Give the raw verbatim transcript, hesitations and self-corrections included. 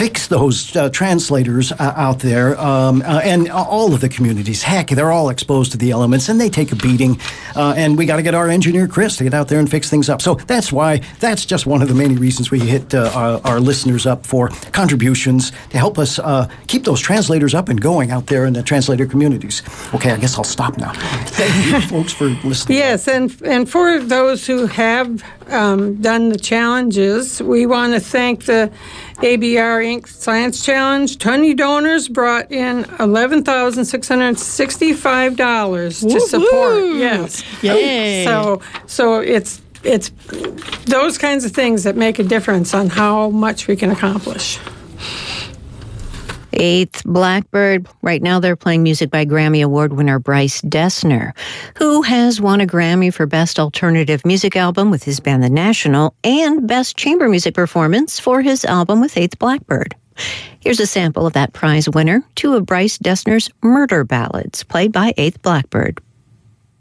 fix those uh, translators uh, out there, um, uh, and all of the communities. Heck, they're all exposed to the elements, and they take a beating. Uh, and we got to get our engineer Chris to get out there and fix things up. So that's why. That's just one of the many reasons we hit uh, our, our listeners up for contributions to help us uh, keep those translators up and going out there in the translator communities. Okay, I guess I'll stop now. Thank you, folks, for listening. Yes, and and for those who have um, done the challenges, we want to thank the A B R Incorporated. Science Challenge. twenty donors brought in eleven thousand six hundred sixty-five dollars to support. Yes. Yay. So so it's it's those kinds of things that make a difference on how much we can accomplish. Eighth Blackbird. Right now they're playing music by Grammy Award winner Bryce Dessner, who has won a Grammy for Best Alternative Music Album with his band The National and Best Chamber Music Performance for his album with Eighth Blackbird. Here's a sample of that prize winner, two of Bryce Dessner's murder ballads, played by Eighth Blackbird.